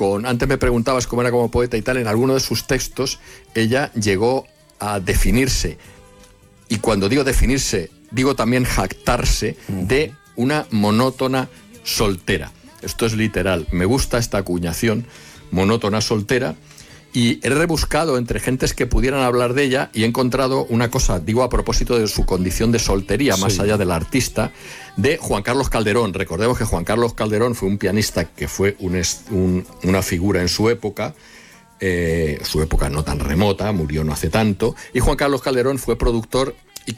antes me preguntabas cómo era como poeta y tal, en alguno de sus textos ella llegó a definirse, y cuando digo definirse, digo también jactarse de una monótona soltera. Esto es literal. Me gusta esta acuñación, monótona soltera, y he rebuscado entre gentes que pudieran hablar de ella y he encontrado una cosa, digo a propósito de su condición de soltería, más allá del artista, de Juan Carlos Calderón. Recordemos que Juan Carlos Calderón fue un pianista que fue una figura en su época no tan remota, murió no hace tanto, y Juan Carlos Calderón fue productor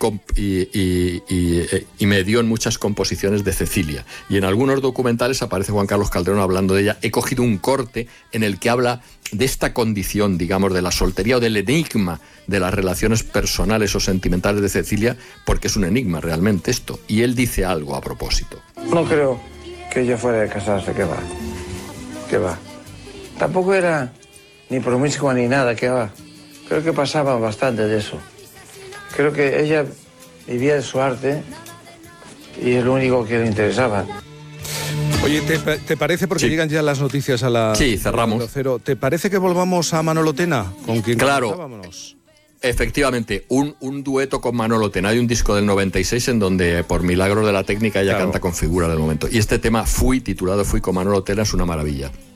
y me dio en muchas composiciones de Cecilia, y en algunos documentales aparece Juan Carlos Calderón hablando de ella. He cogido un corte en el que habla de esta condición, digamos, de la soltería o del enigma de las relaciones personales o sentimentales de Cecilia, porque es un enigma realmente esto, y él dice algo a propósito. No creo que ella fuera de casarse, que va. Tampoco era ni promiscua ni nada, que va. Creo que pasaba bastante de eso. Creo que ella vivía de su arte y es lo único que le interesaba. Oye, ¿te parece, porque llegan ya las noticias a la... Sí, cerramos. ¿Te parece que volvamos a Manolo Tena, con quien comenzábamos? Efectivamente, un dueto con Manolo Tena. Hay un disco del 96 en donde, por milagros de la técnica, ella canta con figura del momento. Y este tema, titulado Fui con Manolo Tena, es una maravilla.